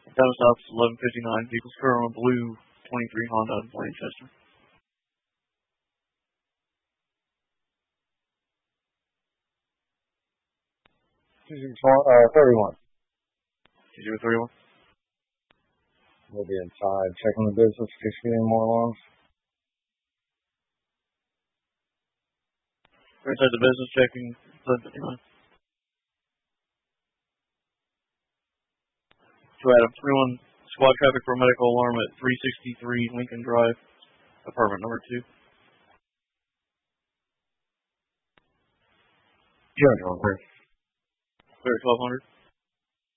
Down stops 11:59. Vehicles current on a blue 23 Honda in Blanchester. $31. 2031. We'll be inside checking the business in case we get any more loans. We're inside the business checking 11:59. To Adam, 31 squad traffic for a medical alarm at 363 Lincoln Drive, apartment number 2. Sure. Clear at 1200.